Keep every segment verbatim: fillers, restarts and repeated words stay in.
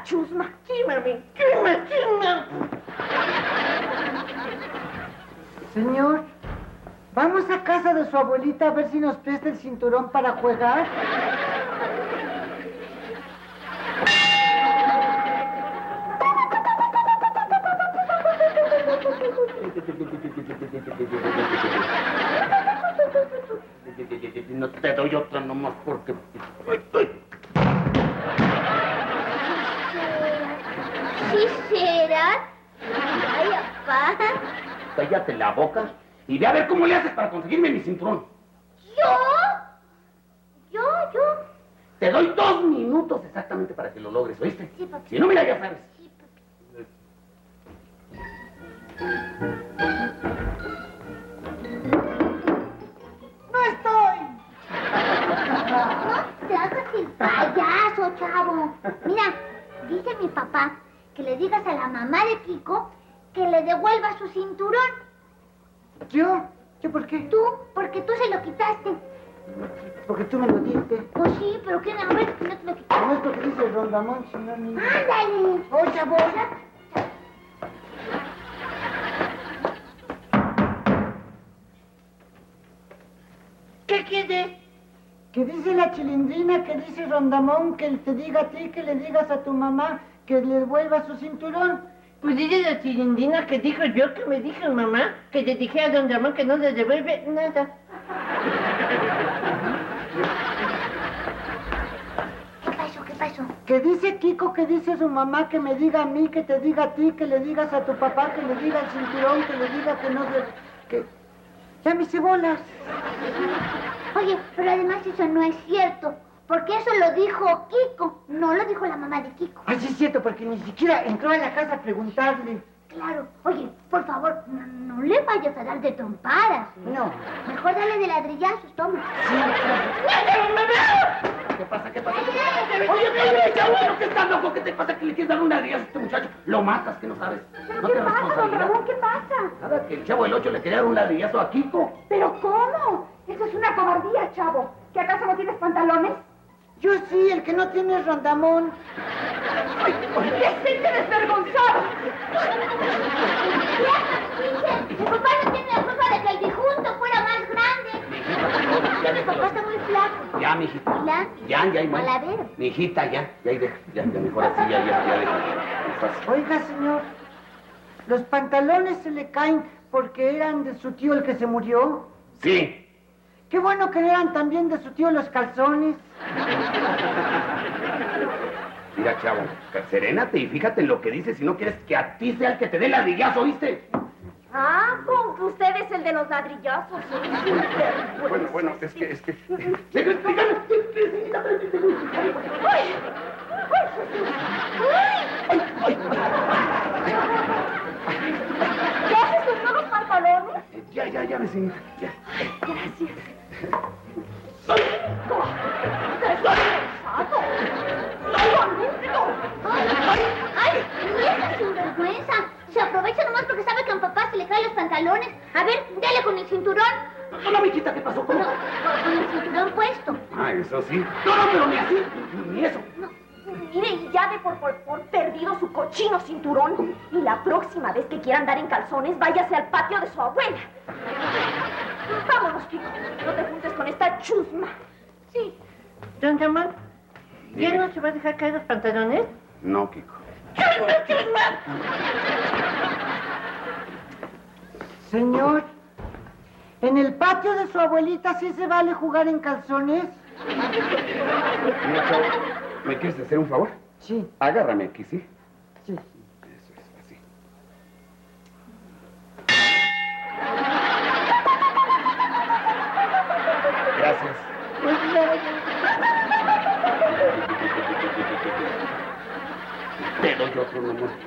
chusma. Sí, mami. Chusma, chusma. Señor, vamos a casa de su abuelita a ver si nos presta el cinturón para jugar. No te doy otra nomás porque... ¿Sí será? Ay, papá. Cállate la boca y ve a ver cómo le haces para conseguirme mi cinturón. ¿Yo? ¿Yo? ¿Yo? Te doy dos minutos exactamente para que lo logres, ¿oíste? Sí, papi. Si no, mira, ya sabes. Sí, papi. ¡No estoy! No te hagas el payaso, chavo. Mira, dice mi papá que le digas a la mamá de Kiko que le devuelva su cinturón. ¿Yo? ¿Yo por qué? Tú, porque tú se lo quitaste. Porque tú me lo diste. Pues sí, pero ¿qué? A ver, no te lo quitaste. No es porque dice Rondamón, sino ni... ¡Ándale! ¡Oh, chavo! ¿Qué quiere? Que dice la chilindrina, que dice Rondamón, que te diga a ti, que le digas a tu mamá que le devuelva su cinturón. Pues dice la chilindrina que dijo yo, que me dijo mamá, que le dije a don Ramón que no le devuelve nada. ¿Qué pasó? ¿Qué pasó? Que dice Kiko, que dice su mamá, que me diga a mí, que te diga a ti, que le digas a tu papá, que le diga al cinturón, que le diga que no se... que... Ya me hice bolas. Oye, pero además eso no es cierto, porque eso lo dijo Kiko, no lo dijo la mamá de Kiko. Ay, sí es cierto, porque ni siquiera entró a la casa a preguntarle. Claro. Oye, por favor, no, no le vayas a dar de trompadas. No. Mejor dale de ladrillazos, toma. ¿Qué pasa? ¿Qué pasa? Oye, oye, ya bueno, que estás loco, ¿qué te pasa? Que le quieres dar una ladrillazo a este muchacho. Lo matas, que no sabes. No ¿Qué te pasa, don responsabilidad. Ramón? ¿Qué pasa? Nada, que el chavo del ocho le quería dar un ladrillazo a Kiko. ¿Pero cómo? Eso es una cobardía, chavo. ¿Que acaso no tienes pantalones? Yo sí, el que no tiene es Rondamón. ¡Ay, decente desvergonzado! Mi papá no tiene la culpa de que el difunto fuera más grande. Mi papá está muy flaco. Ya, mijita. ¿La? Ya, ya, hay Malavero. Mijita, ya, ya, ya, ya, ya, mejor así, ya, ya, ya, deja. Oiga, señor, ¿los pantalones se le caen porque eran de su tío el que se murió? Sí. Qué bueno que eran también de su tío los calzones. Mira, chavo, serénate y fíjate en lo que dices si no quieres que a ti sea el que te dé ladrillazo, ¿oíste? Ah, con que usted es el de los ladrillazos. Bueno, bueno, es que, es que... ¡Ay! ¡Ay! ¡Ay, ¿Qué haces? ¿Tus nuevos pantalones? Ya, ya, ya, vecinita, ya. Gracias. ¡Ay! ¡Ay! ¡Ay! ¡Vieja sinvergüenza! Se aprovecha nomás porque sabe que a mi papá se le caen los pantalones. A ver, dale con el cinturón. No, no, mijita, ¿qué pasó? ¿Cómo? No, con el cinturón puesto. Ah, eso sí. No, no, pero ni así, ni eso. No. Mire, y ya de por, por, por perdido su cochino cinturón. Y la próxima vez que quiera andar en calzones, váyase al patio de su abuela. Vámonos, Kiko. No te juntes con esta chusma. Sí. Don Ramón, ¿ya Dime. no se va a dejar caer los pantalones? No, Kiko. Señor, ¿en el patio de su abuelita sí se vale jugar en calzones? Mira, chavo, ¿me quieres hacer un favor? Sí, Agárrame aquí, ¿sí? sí. Eso es, así. Gracias. Te doy otro, mi amor.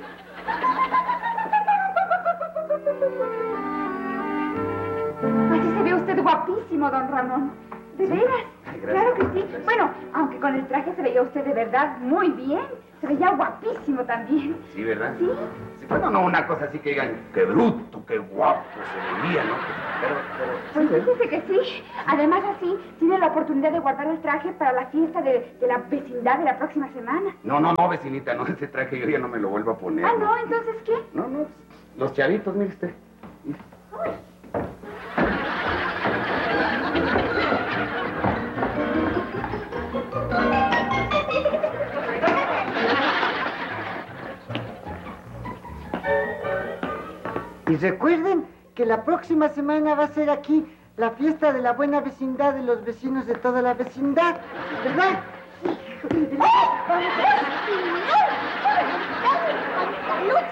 Así se ve usted guapísimo, don Ramón. ¿De veras? gracias. Claro que sí. Bueno, aunque con el traje se veía usted de verdad muy bien. Se veía guapísimo también. Sí, ¿verdad? Sí. Sí, bueno, no una cosa así que digan, qué bruto, qué guapo se veía, ¿no? Pero, pero... Pues fíjese que sí. Además, así, tiene la oportunidad de guardar el traje para la fiesta de, de la vecindad de la próxima semana. No, no, no, vecinita, no, ese traje yo ya no me lo vuelvo a poner. Ah, no, entonces, ¿qué? No, no, los chavitos, mire usted. Mire. Y recuerden que la próxima semana va a ser aquí la fiesta de la buena vecindad de los vecinos de toda la vecindad, ¿verdad? ¡Luz!